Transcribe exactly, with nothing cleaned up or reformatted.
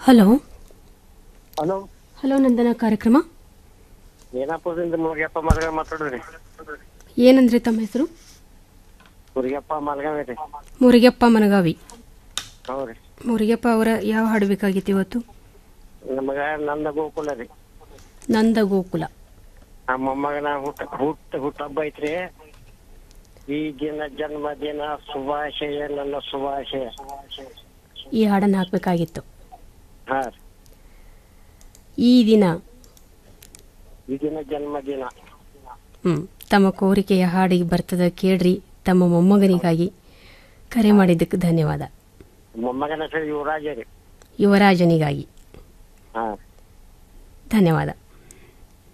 Hello hello hello ನಂದನ ಕಾರ್ಯಕ್ರಮ ಏನಾಪುರದಿಂದ ಮುರುಗಪ್ಪ ಮಲ್ಗಾವ್ ಮಾತಾಡ್ರಿ. ಏನಂದ್ರಿ ತಮ್ಮ ಹೆಸರು? ಮುರುಗಪ್ಪ ಮಲ್ಗಾವ್ ರೀ. ಮುರುಗಪ್ಪ ಮನಗಾವಿ. ಹೌದ್ರಿ. ಮುರುಗಪ್ಪ ಅವರ ಯಾವ ಹಾಡು ಬೇಕಾಗಿತ್ತು ಇವತ್ತು? ನಮಗ ನಂದ ಗೋಕುಲ ರೀ. ನಂದ ಗೋಕುಲ. ನಮ್ಮ ಮೊಮ್ಮಗನ ಹುಟ್ಟ ಹುಟ್ಟ ಹುಟ್ಟಹಬ್ಬ ಐತ್ರಿ. ಈಗಿನ ಜನ್ಮದಿನ ಶುಭಾಶಯ ನನ್ನ ಶುಭಾಶಯ. ಈ ಹಾಡನ್ನು ಹಾಕಬೇಕಾಗಿತ್ತು. ಹಾ ಈ ದಿನ ಈಗಿನ ಜನ್ಮದಿನ. ಹ್ಮ್ ತಮ್ಮ ಕೋರಿಕೆಯ ಹಾಡಿಗೆ ಬರ್ತದ ಕೇಳ್ರಿ. ತಮ್ಮ ಮೊಮ್ಮಗನಿಗಾಗಿ ಕರೆ ಮಾಡಿದ್ದಕ್ಕೆ ಧನ್ಯವಾದ. ಮೊಮ್ಮಗನ ಹೆಸರು ಯುವರಾಜ ರೀ. ಯುವರಾಜನಿಗಾಗಿ ಹಾ ಧನ್ಯವಾದ.